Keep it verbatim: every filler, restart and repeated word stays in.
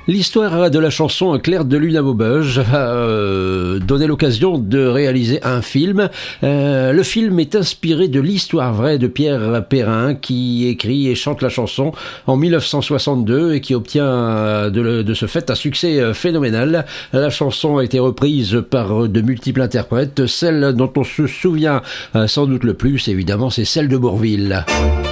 L'histoire de la chanson Clair de lune à Maubeuge a euh, donné l'occasion de réaliser un film. Euh, le film est inspiré de l'histoire vraie de Pierre Perrin qui écrit et chante la chanson en mille neuf cent soixante-deux et qui obtient euh, de, de ce fait un succès euh, phénoménal. La chanson a été reprise par de multiples interprètes. Celle dont on se souvient euh, sans doute le plus, évidemment, c'est celle de Bourvil.